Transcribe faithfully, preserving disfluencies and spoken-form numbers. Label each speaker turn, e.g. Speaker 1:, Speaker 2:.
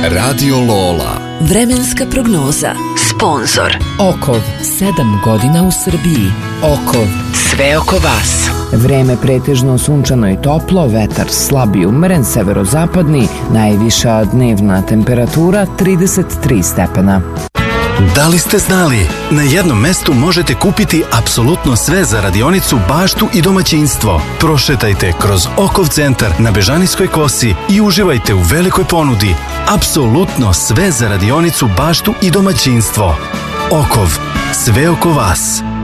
Speaker 1: Radio Lola.
Speaker 2: Vremenska prognoza. Sponzor
Speaker 3: Okov, sedam godina u Srbiji. Okov, sve oko vas.
Speaker 4: Vreme pretežno sunčano i toplo, vetar slab i umeren, severozapadni, najviša dnevna temperatura trideset tri stepena.
Speaker 5: Da li ste znali? Na jednom mestu možete kupiti apsolutno sve za radionicu, baštu i domaćinstvo. Prošetajte kroz Okov centar na Bežanijskoj kosi i uživajte u velikoj ponudi. Apsolutno sve za radionicu, baštu i domaćinstvo. Okov, sve oko vas.